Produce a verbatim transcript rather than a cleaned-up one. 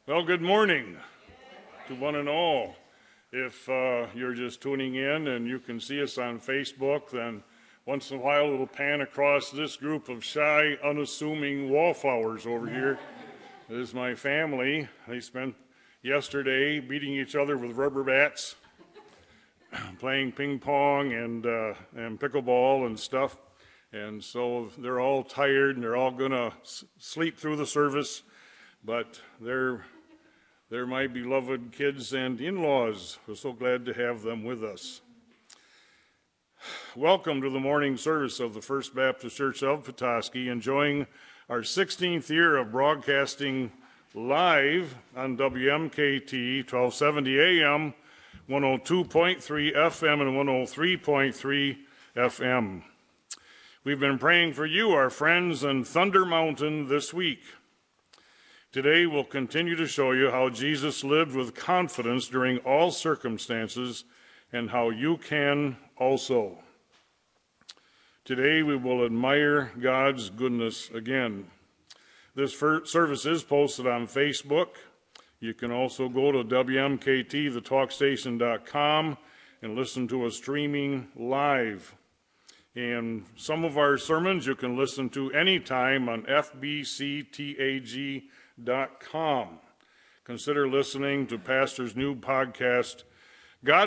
Well, good morning to one and all. If uh, you're just tuning in and you can see us on Facebook, then once in a while it'll pan across this group of shy, unassuming wallflowers over here. This is my family. They spent yesterday beating each other with rubber bats, playing ping pong and, uh, and pickleball and stuff. And so they're all tired and they're all going to s- sleep through the service, but they're They're my beloved kids and in-laws. We're so glad to have them with us. Welcome to the morning service of the First Baptist Church of Petoskey, enjoying our sixteenth year of broadcasting live on W M K T, twelve seventy A M, one oh two point three F M, and one oh three point three F M. We've been praying for you, our friends in Thunder Mountain, this week. Today, we'll continue to show you how Jesus lived with confidence during all circumstances and how you can also. Today, we will admire God's goodness again. This service is posted on Facebook. You can also go to W M K T the talk station dot com and listen to us streaming live. And some of our sermons you can listen to anytime on F B C tag dot com. Consider listening to Pastor's new podcast,